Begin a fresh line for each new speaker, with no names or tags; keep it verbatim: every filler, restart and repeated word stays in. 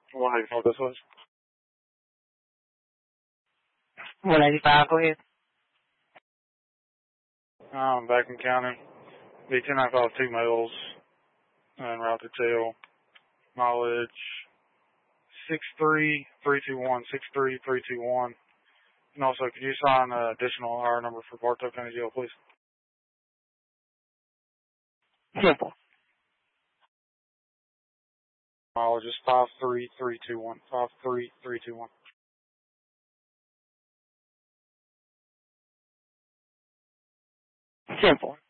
Well, how do you know what this was?
one eighty-five, go ahead.
Um, back in County. B ten ninety-five, two males, and route to tail. Mileage six three three two one, six three three two one. And also, could you sign an additional hour number for Bartow County Jail, please?
Simple.
Mileage is five three three two one, five three three two one.
Simple.